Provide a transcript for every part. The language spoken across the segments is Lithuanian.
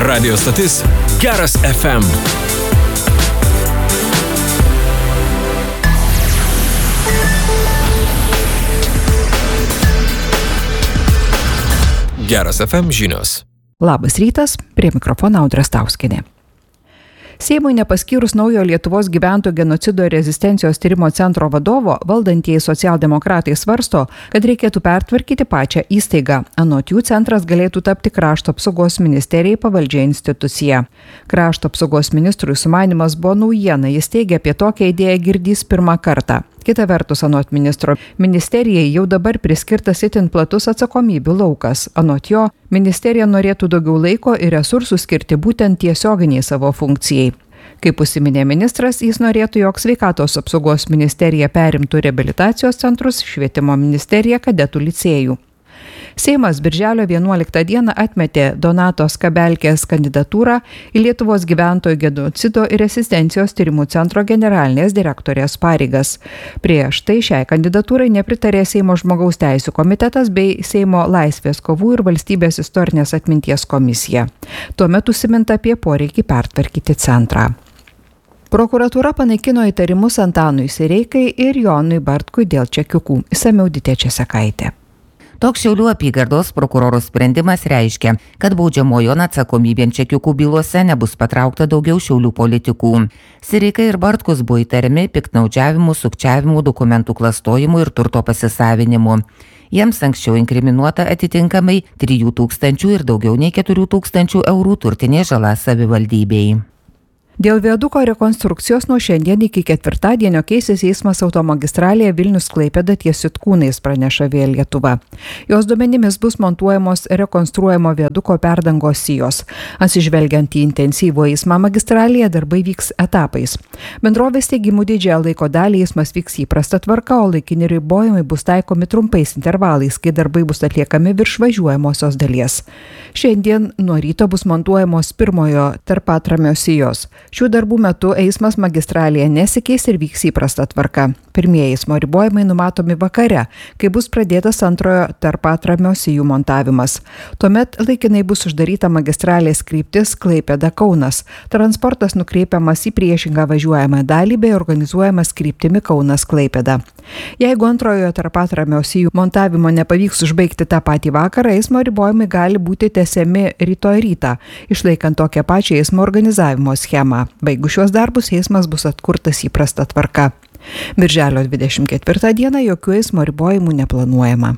Radio stotis Geras FM. Geras FM žinios. Labas rytas, prie mikrofono Audra Stauskienė. Seimui nepaskyrus naujo Lietuvos gyventojų genocido ir rezistencijos tyrimo centro vadovo, valdantieji socialdemokratai svarsto, kad reikėtų pertvarkyti pačią įstaigą. Anot jų centras galėtų tapti Krašto apsaugos ministerijai pavaldžia institucija. Krašto apsaugos ministrui sumanymas buvo naujiena, jis teigia apie tokią idėją girdys pirmą kartą. Kita vertus, anot ministro, ministerijai jau dabar priskirtas itin platus atsakomybių laukas. Anot jo, ministerija norėtų daugiau laiko ir resursų skirti būtent tiesioginiai savo funkcijai. Kaip užsiminė ministras, jis norėtų, jog Sveikatos apsaugos ministerija perimtų reabilitacijos centrus, Švietimo ministerija kadetų licėjų. Seimas birželio 11 dieną atmetė Donatos Kabelkės kandidatūrą į Lietuvos gyventojų genocido ir rezistencijos tyrimų centro generalinės direktorės pareigas. Prieš tai šiai kandidatūrai nepritarė Seimo žmogaus teisių komitetas bei Seimo laisvės kovų ir valstybės istorinės atminties komisija. Tuomet užsiminta apie poreikį pertvarkyti centrą. Prokuratūra panaikino įtarimus Antanui Sireikai ir Jonui Bartkui dėl čekiukų. Išsamiau Ditė Česekaitė. Toks Šiaulių apygardos prokuroro sprendimas reiškia, kad baudžiamojon atsakomybėn čekiukų bylose nebus patraukta daugiau Šiaulių politikų. Sireika ir Bartkus buvo įtariami piktnaudžiavimu, sukčiavimu, dokumentų klastojimu ir turto pasisavinimu. Jiems anksčiau inkriminuota atitinkamai 3 000 ir daugiau nei 4 000 eurų turtinė žala savivaldybei. Dėl viaduko rekonstrukcijos nuo šiandien iki ketvirtadienio keisis eismas automagistralėje Vilnius-Klaipėda ties Sitkūnais, praneša Vėl Lietuva. Jos duomenimis bus montuojamos rekonstruojamo viaduko perdangos sijos. Atsižvelgiant į intensyvų eismą magistralėje darbai vyks etapais. Bendrovės teigimų didžiąją laiko dalį eismas vyks įprasta tvarka, o laikini ribojimai bus taikomi trumpais intervalais, kai darbai bus atliekami virš važiuojamosios dalies. Šiandien nuo ryto bus montuojamos pirmojo tarpatramio sijos. Šių darbų metu eismas magistralėje nesikeis ir vyks įprasta tvarka. Pirmieji eismo ribojimai numatomi vakare, kai bus pradėtas antrojo tarpatramio sijų montavimas. Tuomet laikinai bus uždaryta magistralės kryptis Klaipėda-Kaunas. Transportas nukreipiamas į priešingą važiuojamą dalį bei organizuojamas kryptimi Kaunas-Klaipėda. Jeigu antrojo tarpatramio sijų montavimo nepavyks užbaigti tą patį vakarą, eismo ribojimai gali būti tęsiami rytoj rytą, išlaikant tokią pačią eismo organizavimo schemą. Baigus šios darbus, eismas bus atkurtas įprasta tvarka. Birželio 24 dieną jokių eismo ribojimų neplanuojama.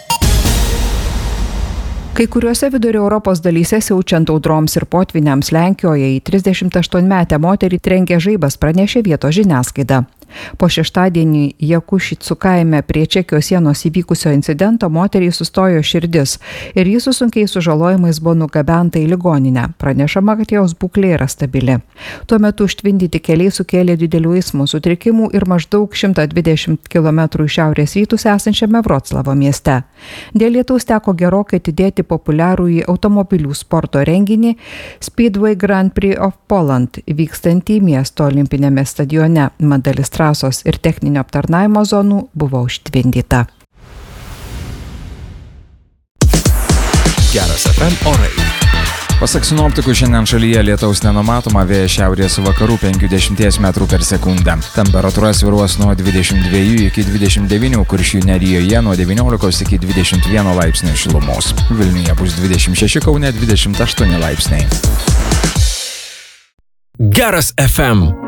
Kai kuriuose vidurio Europos dalyse siaučiant audroms ir potviniams Lenkijoje į 38-metę moterį trenkė žaibas, pranešė vietos žiniasklaida. Po šeštadienį Jakušicų kaime prie Čekijos sienos įvykusio incidento moteriai sustojo širdis ir ji su sunkiais sužalojimais buvo nugabenta į ligoninę. Pranešama, kad jos būklė yra stabili. Tuo metu užtvindyti keliai sukėlė didelių eismo sutrikimų ir maždaug 120 km į šiaurės rytus esančiame Vroclavo mieste. Dėl lietaus teko gerokai atidėti populiarųjį automobilių sporto renginį Speedway Grand Prix of Poland, vykstantį miesto olimpinėme stadione. Dalis trasos ir techninio aptarnavimo zonų buvo užtvindyta. Geras FM orai. Pasak sinoptikų, šiandien šalyje lietaus nenumatoma, vėjas šiaurės vakarų 50 metrų per sekundę. Temperatūra svyruos nuo 22 iki 29, Kuršių nerijoje nuo 19 iki 21 laipsnių šilumos. Vilniuje bus 26, Kaune 28 laipsniai. Geras FM.